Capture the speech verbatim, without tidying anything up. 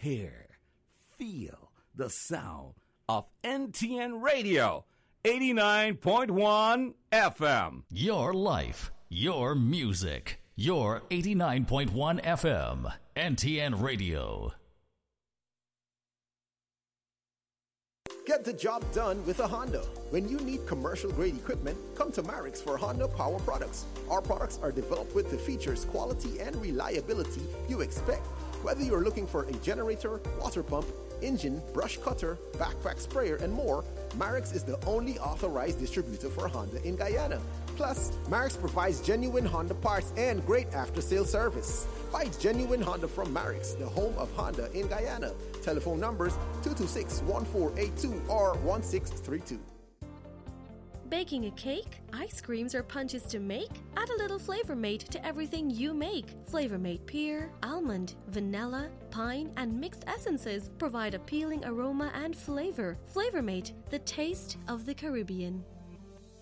hear, feel the sound of N T N Radio, eighty-nine point one F M. Your life, your music, your eighty-nine point one F M, N T N Radio. Get the job done with a Honda. When you need commercial-grade equipment, come to Marix for Honda Power Products. Our products are developed with the features, quality, and reliability you expect. Whether you're looking for a generator, water pump, engine, brush cutter, backpack sprayer, and more, Marix is the only authorized distributor for Honda in Guyana. Plus, Marix provides genuine Honda parts and great after-sale service. Buy genuine Honda from Marix, the home of Honda in Guyana. Telephone numbers two two six, one four eight two or one six three two. Baking a cake, ice creams, or punches to make? Add a little Flavor Mate to everything you make. Flavor Mate pear, almond, vanilla, pine, and mixed essences provide appealing aroma and flavor. Flavor Mate, the taste of the Caribbean.